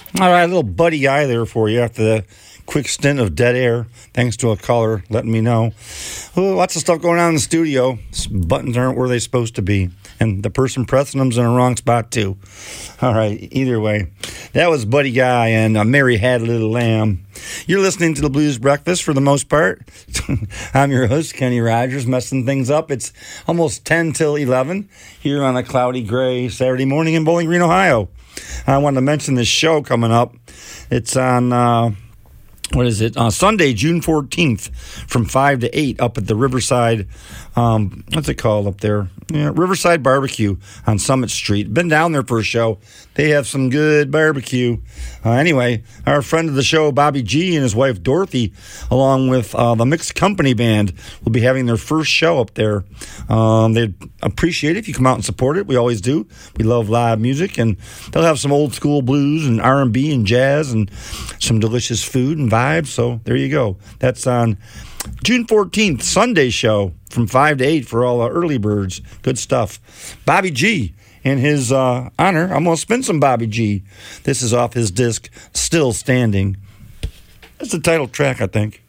All right, a little Buddy Guy there for you after the quick stint of dead air. Thanks to a caller letting me know. Oh, lots of stuff going on in the studio. Buttons aren't where they're supposed to be. And the person pressing them's in the wrong spot, too. All right, either way. That was Buddy Guy and Mary Had a Little Lamb. You're listening to the Blues Breakfast for the most part. I'm your host, Kenny Rogers, messing things up. It's almost 10 till 11 here on a cloudy, gray Saturday morning in Bowling Green, Ohio. I wanted to mention this show coming up. It's on... Sunday, June 14th from 5 to 8 up at the Riverside, what's it called up there? Yeah, Riverside Barbecue on Summit Street. Been down there for a show. They have some good barbecue. Anyway, our friend of the show, Bobby G, and his wife, Dorothy, along with the Mixed Company Band, will be having their first show up there. They'd appreciate it if you come out and support it. We always do. We love live music, and they'll have some old school blues and R&B and jazz and some delicious food and vibes. So there you go. That's on June 14th, Sunday show from 5 to 8 for all the early birds. Good stuff. Bobby G, in his honor, I'm going to spin some Bobby G. This is off his disc, Still Standing. That's the title track, I think.